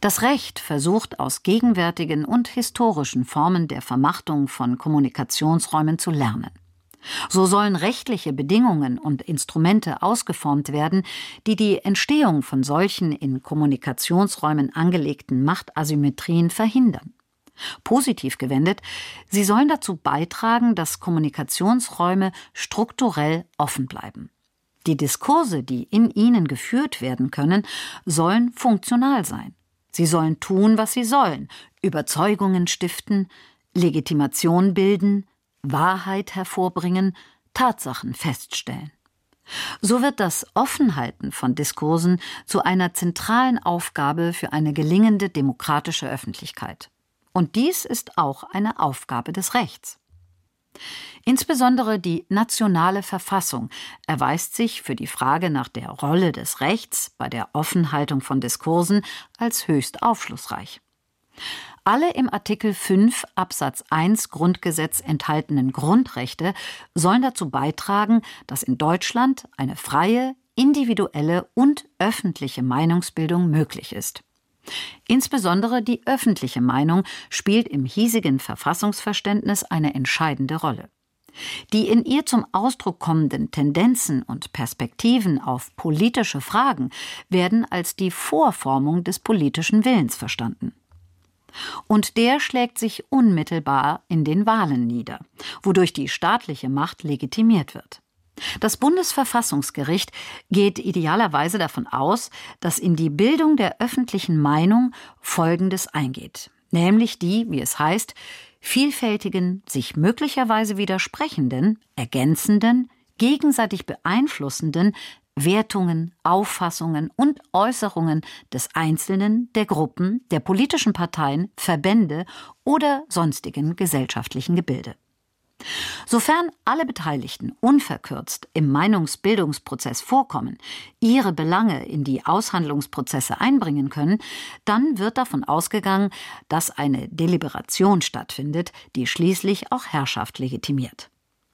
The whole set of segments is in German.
Das Recht versucht, aus gegenwärtigen und historischen Formen der Vermachtung von Kommunikationsräumen zu lernen. So sollen rechtliche Bedingungen und Instrumente ausgeformt werden, die die Entstehung von solchen in Kommunikationsräumen angelegten Machtasymmetrien verhindern. Positiv gewendet, sie sollen dazu beitragen, dass Kommunikationsräume strukturell offen bleiben. Die Diskurse, die in ihnen geführt werden können, sollen funktional sein. Sie sollen tun, was sie sollen: Überzeugungen stiften, Legitimation bilden, Wahrheit hervorbringen, Tatsachen feststellen. So wird das Offenhalten von Diskursen zu einer zentralen Aufgabe für eine gelingende demokratische Öffentlichkeit. Und dies ist auch eine Aufgabe des Rechts. Insbesondere die nationale Verfassung erweist sich für die Frage nach der Rolle des Rechts bei der Offenhaltung von Diskursen als höchst aufschlussreich. Alle im Artikel 5 Absatz 1 Grundgesetz enthaltenen Grundrechte sollen dazu beitragen, dass in Deutschland eine freie, individuelle und öffentliche Meinungsbildung möglich ist. Insbesondere die öffentliche Meinung spielt im hiesigen Verfassungsverständnis eine entscheidende Rolle. Die in ihr zum Ausdruck kommenden Tendenzen und Perspektiven auf politische Fragen werden als die Vorformung des politischen Willens verstanden. Und der schlägt sich unmittelbar in den Wahlen nieder, wodurch die staatliche Macht legitimiert wird. Das Bundesverfassungsgericht geht idealerweise davon aus, dass in die Bildung der öffentlichen Meinung Folgendes eingeht, nämlich die, wie es heißt, vielfältigen, sich möglicherweise widersprechenden, ergänzenden, gegenseitig beeinflussenden Wertungen, Auffassungen und Äußerungen des Einzelnen, der Gruppen, der politischen Parteien, Verbände oder sonstigen gesellschaftlichen Gebilde. Sofern alle Beteiligten unverkürzt im Meinungsbildungsprozess vorkommen, ihre Belange in die Aushandlungsprozesse einbringen können, dann wird davon ausgegangen, dass eine Deliberation stattfindet, die schließlich auch Herrschaft legitimiert.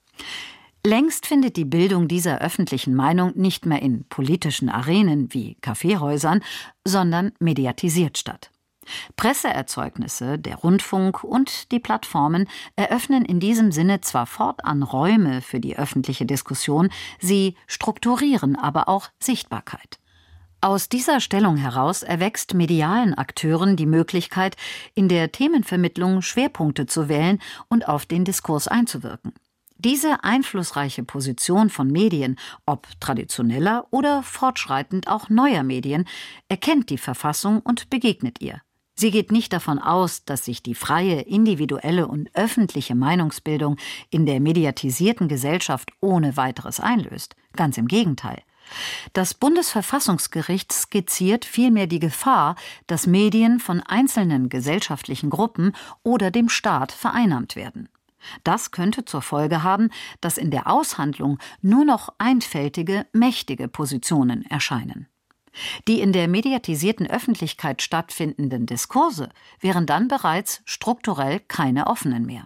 Längst findet die Bildung dieser öffentlichen Meinung nicht mehr in politischen Arenen wie Kaffeehäusern, sondern mediatisiert statt. Presseerzeugnisse, der Rundfunk und die Plattformen eröffnen in diesem Sinne zwar fortan Räume für die öffentliche Diskussion, sie strukturieren aber auch Sichtbarkeit. Aus dieser Stellung heraus erwächst medialen Akteuren die Möglichkeit, in der Themenvermittlung Schwerpunkte zu wählen und auf den Diskurs einzuwirken. Diese einflussreiche Position von Medien, ob traditioneller oder fortschreitend auch neuer Medien, erkennt die Verfassung und begegnet ihr. Sie geht nicht davon aus, dass sich die freie, individuelle und öffentliche Meinungsbildung in der mediatisierten Gesellschaft ohne weiteres einlöst. Ganz im Gegenteil. Das Bundesverfassungsgericht skizziert vielmehr die Gefahr, dass Medien von einzelnen gesellschaftlichen Gruppen oder dem Staat vereinnahmt werden. Das könnte zur Folge haben, dass in der Aushandlung nur noch einfältige, mächtige Positionen erscheinen. Die in der mediatisierten Öffentlichkeit stattfindenden Diskurse wären dann bereits strukturell keine offenen mehr.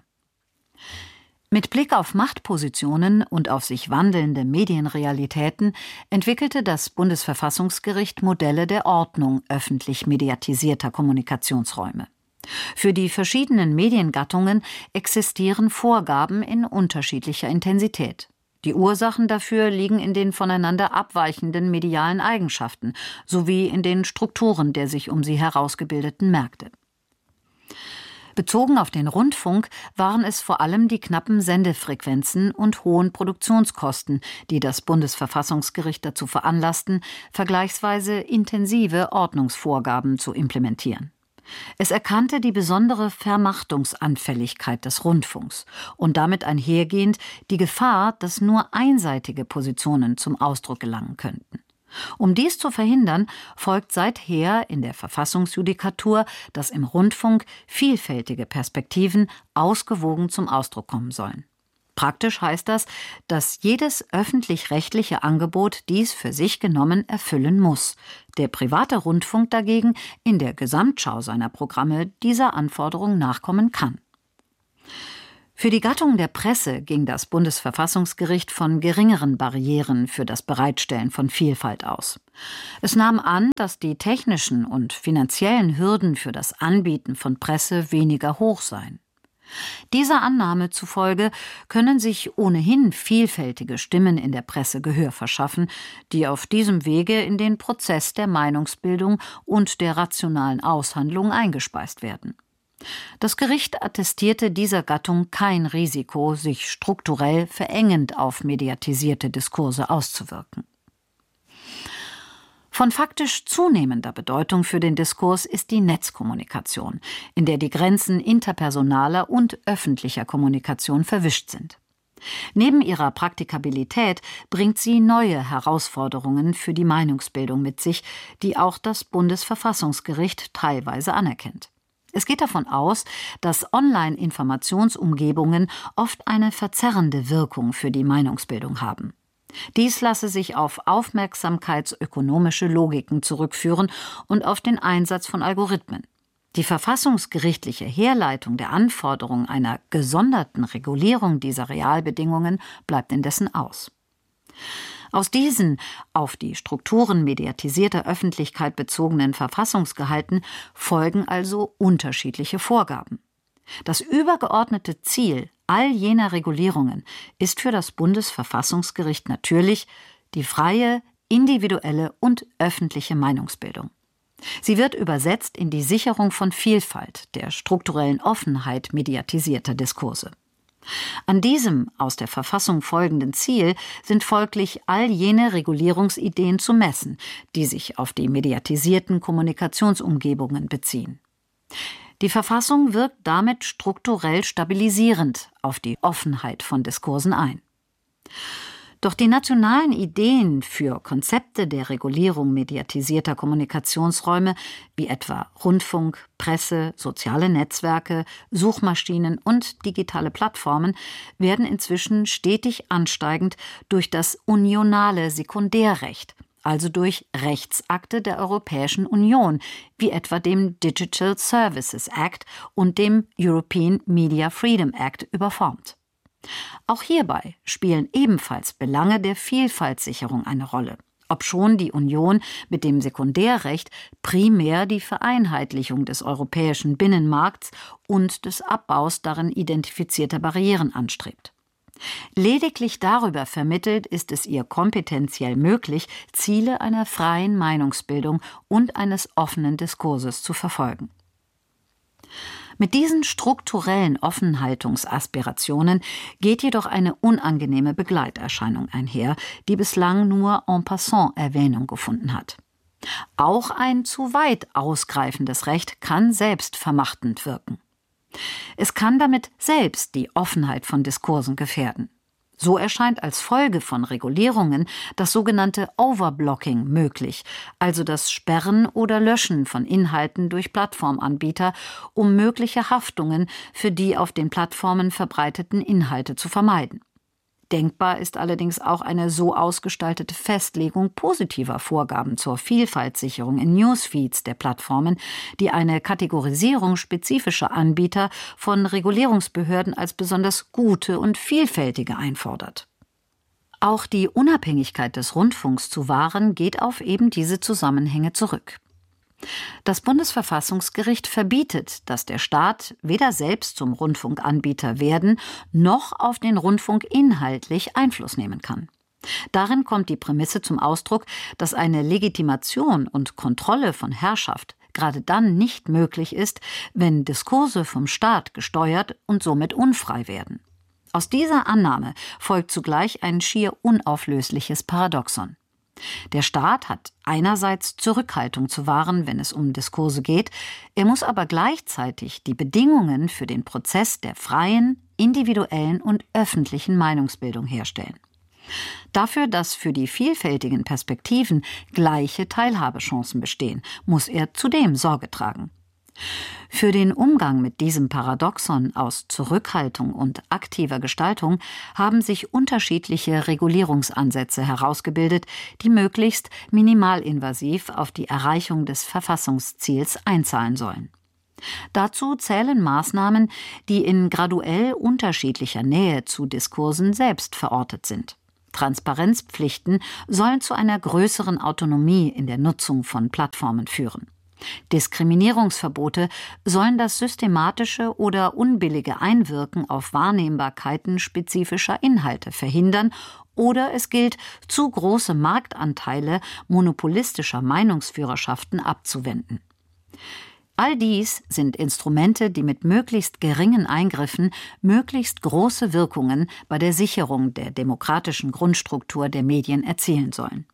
Mit Blick auf Machtpositionen und auf sich wandelnde Medienrealitäten entwickelte das Bundesverfassungsgericht Modelle der Ordnung öffentlich mediatisierter Kommunikationsräume. Für die verschiedenen Mediengattungen existieren Vorgaben in unterschiedlicher Intensität. Die Ursachen dafür liegen in den voneinander abweichenden medialen Eigenschaften sowie in den Strukturen der sich um sie herausgebildeten Märkte. Bezogen auf den Rundfunk waren es vor allem die knappen Sendefrequenzen und hohen Produktionskosten, die das Bundesverfassungsgericht dazu veranlassten, vergleichsweise intensive Ordnungsvorgaben zu implementieren. Es erkannte die besondere Vermachtungsanfälligkeit des Rundfunks und damit einhergehend die Gefahr, dass nur einseitige Positionen zum Ausdruck gelangen könnten. Um dies zu verhindern, folgt seither in der Verfassungsjudikatur, dass im Rundfunk vielfältige Perspektiven ausgewogen zum Ausdruck kommen sollen. Praktisch heißt das, dass jedes öffentlich-rechtliche Angebot dies für sich genommen erfüllen muss. Der private Rundfunk dagegen in der Gesamtschau seiner Programme dieser Anforderung nachkommen kann. Für die Gattung der Presse ging das Bundesverfassungsgericht von geringeren Barrieren für das Bereitstellen von Vielfalt aus. Es nahm an, dass die technischen und finanziellen Hürden für das Anbieten von Presse weniger hoch seien. Dieser Annahme zufolge können sich ohnehin vielfältige Stimmen in der Presse Gehör verschaffen, die auf diesem Wege in den Prozess der Meinungsbildung und der rationalen Aushandlung eingespeist werden. Das Gericht attestierte dieser Gattung kein Risiko, sich strukturell verengend auf mediatisierte Diskurse auszuwirken. Von faktisch zunehmender Bedeutung für den Diskurs ist die Netzkommunikation, in der die Grenzen interpersonaler und öffentlicher Kommunikation verwischt sind. Neben ihrer Praktikabilität bringt sie neue Herausforderungen für die Meinungsbildung mit sich, die auch das Bundesverfassungsgericht teilweise anerkennt. Es geht davon aus, dass Online-Informationsumgebungen oft eine verzerrende Wirkung für die Meinungsbildung haben. Dies lasse sich auf aufmerksamkeitsökonomische Logiken zurückführen und auf den Einsatz von Algorithmen. Die verfassungsgerichtliche Herleitung der Anforderung einer gesonderten Regulierung dieser Realbedingungen bleibt indessen aus. Aus diesen auf die Strukturen mediatisierter Öffentlichkeit bezogenen Verfassungsgehalten folgen also unterschiedliche Vorgaben. Das übergeordnete Ziel all jener Regulierungen ist für das Bundesverfassungsgericht natürlich die freie, individuelle und öffentliche Meinungsbildung. Sie wird übersetzt in die Sicherung von Vielfalt, der strukturellen Offenheit mediatisierter Diskurse. An diesem aus der Verfassung folgenden Ziel sind folglich all jene Regulierungsideen zu messen, die sich auf die mediatisierten Kommunikationsumgebungen beziehen. Die Verfassung wirkt damit strukturell stabilisierend auf die Offenheit von Diskursen ein. Doch die nationalen Ideen für Konzepte der Regulierung mediatisierter Kommunikationsräume, wie etwa Rundfunk, Presse, soziale Netzwerke, Suchmaschinen und digitale Plattformen, werden inzwischen stetig ansteigend durch das unionale Sekundärrecht, also durch Rechtsakte der Europäischen Union, wie etwa dem Digital Services Act und dem European Media Freedom Act, überformt. Auch hierbei spielen ebenfalls Belange der Vielfaltssicherung eine Rolle, obschon die Union mit dem Sekundärrecht primär die Vereinheitlichung des europäischen Binnenmarkts und des Abbaus darin identifizierter Barrieren anstrebt. Lediglich darüber vermittelt ist es ihr kompetenziell möglich, Ziele einer freien Meinungsbildung und eines offenen Diskurses zu verfolgen. Mit diesen strukturellen Offenhaltungsaspirationen geht jedoch eine unangenehme Begleiterscheinung einher, die bislang nur en passant Erwähnung gefunden hat. Auch ein zu weit ausgreifendes Recht kann selbst vermachtend wirken. Es kann damit selbst die Offenheit von Diskursen gefährden. So erscheint als Folge von Regulierungen das sogenannte Overblocking möglich, also das Sperren oder Löschen von Inhalten durch Plattformanbieter, um mögliche Haftungen für die auf den Plattformen verbreiteten Inhalte zu vermeiden. Denkbar ist allerdings auch eine so ausgestaltete Festlegung positiver Vorgaben zur Vielfaltssicherung in Newsfeeds der Plattformen, die eine Kategorisierung spezifischer Anbieter von Regulierungsbehörden als besonders gute und vielfältige einfordert. Auch die Unabhängigkeit des Rundfunks zu wahren, geht auf eben diese Zusammenhänge zurück. Das Bundesverfassungsgericht verbietet, dass der Staat weder selbst zum Rundfunkanbieter werden, noch auf den Rundfunk inhaltlich Einfluss nehmen kann. Darin kommt die Prämisse zum Ausdruck, dass eine Legitimation und Kontrolle von Herrschaft gerade dann nicht möglich ist, wenn Diskurse vom Staat gesteuert und somit unfrei werden. Aus dieser Annahme folgt zugleich ein schier unauflösliches Paradoxon. Der Staat hat einerseits Zurückhaltung zu wahren, wenn es um Diskurse geht, er muss aber gleichzeitig die Bedingungen für den Prozess der freien, individuellen und öffentlichen Meinungsbildung herstellen. Dafür, dass für die vielfältigen Perspektiven gleiche Teilhabechancen bestehen, muss er zudem Sorge tragen. Für den Umgang mit diesem Paradoxon aus Zurückhaltung und aktiver Gestaltung haben sich unterschiedliche Regulierungsansätze herausgebildet, die möglichst minimalinvasiv auf die Erreichung des Verfassungsziels einzahlen sollen. Dazu zählen Maßnahmen, die in graduell unterschiedlicher Nähe zu Diskursen selbst verortet sind. Transparenzpflichten sollen zu einer größeren Autonomie in der Nutzung von Plattformen führen. Diskriminierungsverbote sollen das systematische oder unbillige Einwirken auf Wahrnehmbarkeiten spezifischer Inhalte verhindern, oder es gilt, zu große Marktanteile monopolistischer Meinungsführerschaften abzuwenden. All dies sind Instrumente, die mit möglichst geringen Eingriffen möglichst große Wirkungen bei der Sicherung der demokratischen Grundstruktur der Medien erzielen sollen.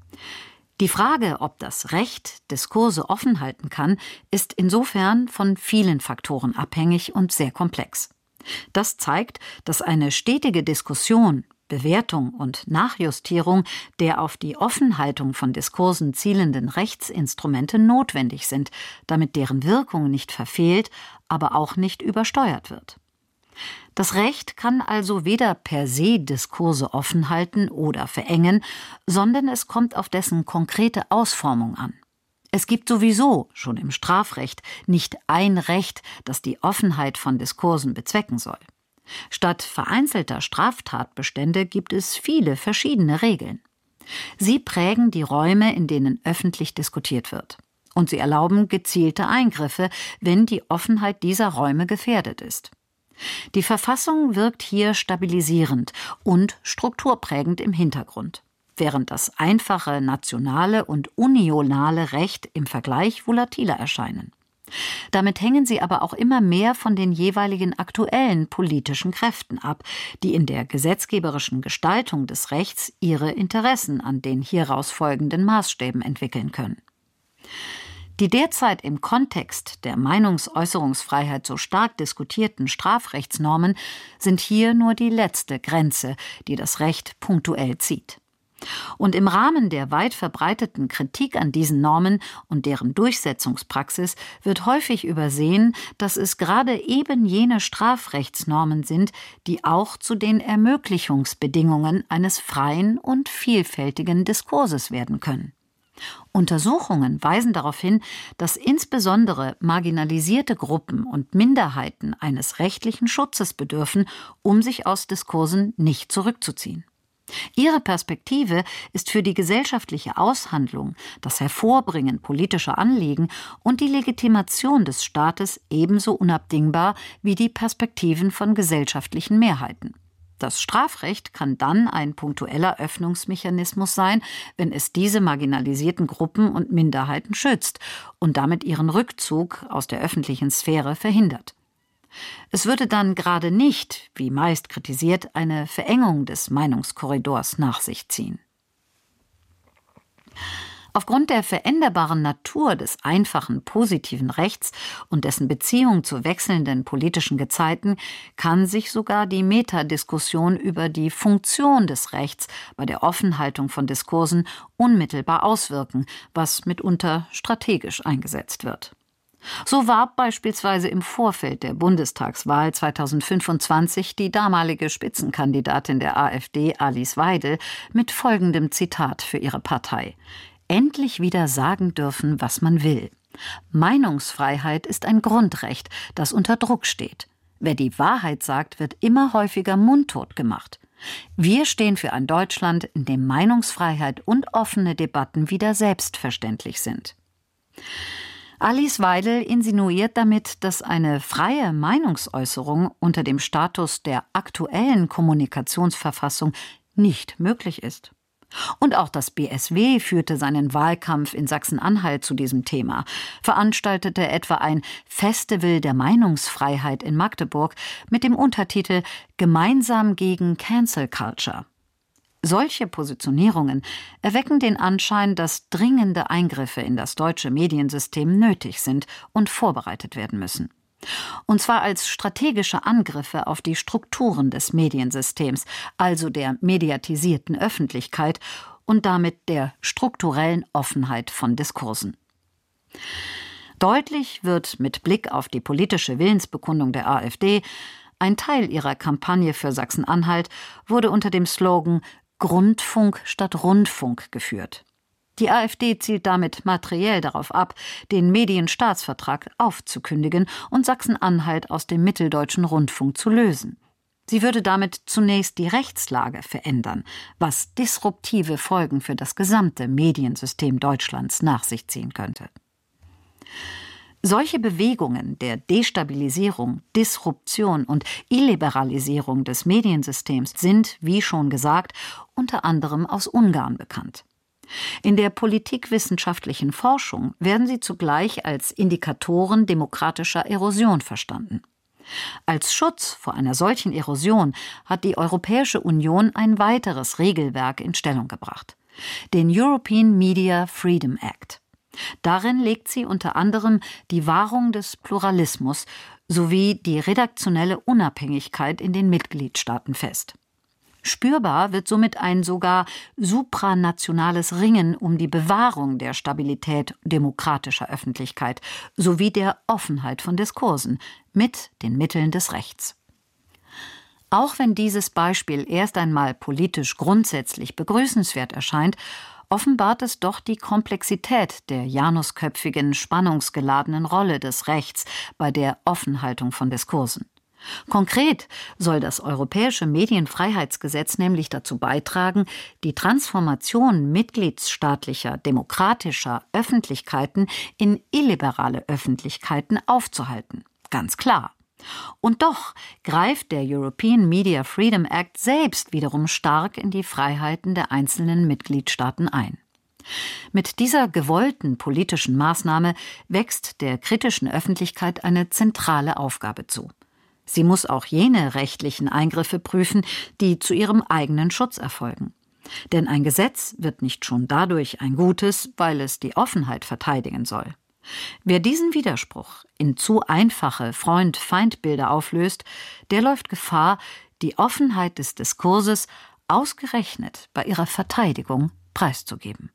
Die Frage, ob das Recht Diskurse offen halten kann, ist insofern von vielen Faktoren abhängig und sehr komplex. Das zeigt, dass eine stetige Diskussion, Bewertung und Nachjustierung der auf die Offenhaltung von Diskursen zielenden Rechtsinstrumente notwendig sind, damit deren Wirkung nicht verfehlt, aber auch nicht übersteuert wird. Das Recht kann also weder per se Diskurse offen halten oder verengen, sondern es kommt auf dessen konkrete Ausformung an. Es gibt sowieso, schon im Strafrecht, nicht ein Recht, das die Offenheit von Diskursen bezwecken soll. Statt vereinzelter Straftatbestände gibt es viele verschiedene Regeln. Sie prägen die Räume, in denen öffentlich diskutiert wird. Und sie erlauben gezielte Eingriffe, wenn die Offenheit dieser Räume gefährdet ist. Die Verfassung wirkt hier stabilisierend und strukturprägend im Hintergrund, während das einfache nationale und unionale Recht im Vergleich volatiler erscheinen. Damit hängen sie aber auch immer mehr von den jeweiligen aktuellen politischen Kräften ab, die in der gesetzgeberischen Gestaltung des Rechts ihre Interessen an den hieraus folgenden Maßstäben entwickeln können. Die derzeit im Kontext der Meinungsäußerungsfreiheit so stark diskutierten Strafrechtsnormen sind hier nur die letzte Grenze, die das Recht punktuell zieht. Und im Rahmen der weit verbreiteten Kritik an diesen Normen und deren Durchsetzungspraxis wird häufig übersehen, dass es gerade eben jene Strafrechtsnormen sind, die auch zu den Ermöglichungsbedingungen eines freien und vielfältigen Diskurses werden können. Untersuchungen weisen darauf hin, dass insbesondere marginalisierte Gruppen und Minderheiten eines rechtlichen Schutzes bedürfen, um sich aus Diskursen nicht zurückzuziehen. Ihre Perspektive ist für die gesellschaftliche Aushandlung, das Hervorbringen politischer Anliegen und die Legitimation des Staates ebenso unabdingbar wie die Perspektiven von gesellschaftlichen Mehrheiten. Das Strafrecht kann dann ein punktueller Öffnungsmechanismus sein, wenn es diese marginalisierten Gruppen und Minderheiten schützt und damit ihren Rückzug aus der öffentlichen Sphäre verhindert. Es würde dann gerade nicht, wie meist kritisiert, eine Verengung des Meinungskorridors nach sich ziehen. Aufgrund der veränderbaren Natur des einfachen positiven Rechts und dessen Beziehung zu wechselnden politischen Gezeiten kann sich sogar die Metadiskussion über die Funktion des Rechts bei der Offenhaltung von Diskursen unmittelbar auswirken, was mitunter strategisch eingesetzt wird. So warb beispielsweise im Vorfeld der Bundestagswahl 2025 die damalige Spitzenkandidatin der AfD, Alice Weidel, mit folgendem Zitat für ihre Partei: Endlich wieder sagen dürfen, was man will. Meinungsfreiheit ist ein Grundrecht, das unter Druck steht. Wer die Wahrheit sagt, wird immer häufiger mundtot gemacht. Wir stehen für ein Deutschland, in dem Meinungsfreiheit und offene Debatten wieder selbstverständlich sind. Alice Weidel insinuiert damit, dass eine freie Meinungsäußerung unter dem Status der aktuellen Kommunikationsverfassung nicht möglich ist. Und auch das BSW führte seinen Wahlkampf in Sachsen-Anhalt zu diesem Thema, veranstaltete etwa ein Festival der Meinungsfreiheit in Magdeburg mit dem Untertitel »Gemeinsam gegen Cancel Culture«. Solche Positionierungen erwecken den Anschein, dass dringende Eingriffe in das deutsche Mediensystem nötig sind und vorbereitet werden müssen. Und zwar als strategische Angriffe auf die Strukturen des Mediensystems, also der mediatisierten Öffentlichkeit und damit der strukturellen Offenheit von Diskursen. Deutlich wird mit Blick auf die politische Willensbekundung der AfD, ein Teil ihrer Kampagne für Sachsen-Anhalt wurde unter dem Slogan »Grundfunk statt Rundfunk« geführt. Die AfD zielt damit materiell darauf ab, den Medienstaatsvertrag aufzukündigen und Sachsen-Anhalt aus dem mitteldeutschen Rundfunk zu lösen. Sie würde damit zunächst die Rechtslage verändern, was disruptive Folgen für das gesamte Mediensystem Deutschlands nach sich ziehen könnte. Solche Bewegungen der Destabilisierung, Disruption und Illiberalisierung des Mediensystems sind, wie schon gesagt, unter anderem aus Ungarn bekannt. In der politikwissenschaftlichen Forschung werden sie zugleich als Indikatoren demokratischer Erosion verstanden. Als Schutz vor einer solchen Erosion hat die Europäische Union ein weiteres Regelwerk in Stellung gebracht: den European Media Freedom Act. Darin legt sie unter anderem die Wahrung des Pluralismus sowie die redaktionelle Unabhängigkeit in den Mitgliedstaaten fest. Spürbar wird somit ein sogar supranationales Ringen um die Bewahrung der Stabilität demokratischer Öffentlichkeit sowie der Offenheit von Diskursen mit den Mitteln des Rechts. Auch wenn dieses Beispiel erst einmal politisch grundsätzlich begrüßenswert erscheint, offenbart es doch die Komplexität der janusköpfigen, spannungsgeladenen Rolle des Rechts bei der Offenhaltung von Diskursen. Konkret soll das Europäische Medienfreiheitsgesetz nämlich dazu beitragen, die Transformation mitgliedstaatlicher, demokratischer Öffentlichkeiten in illiberale Öffentlichkeiten aufzuhalten. Ganz klar. Und doch greift der European Media Freedom Act selbst wiederum stark in die Freiheiten der einzelnen Mitgliedstaaten ein. Mit dieser gewollten politischen Maßnahme wächst der kritischen Öffentlichkeit eine zentrale Aufgabe zu. Sie muss auch jene rechtlichen Eingriffe prüfen, die zu ihrem eigenen Schutz erfolgen. Denn ein Gesetz wird nicht schon dadurch ein gutes, weil es die Offenheit verteidigen soll. Wer diesen Widerspruch in zu einfache Freund-Feind-Bilder auflöst, der läuft Gefahr, die Offenheit des Diskurses ausgerechnet bei ihrer Verteidigung preiszugeben.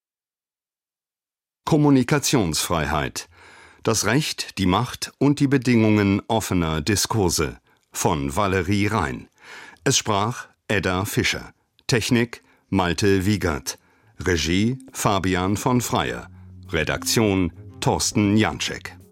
Kommunikationsfreiheit. Das Recht, die Macht und die Bedingungen offener Diskurse von Valerie Rein. Es sprach Edda Fischer. Technik Malte Wiegert. Regie Fabian von Freyer. Redaktion Thorsten Janczek.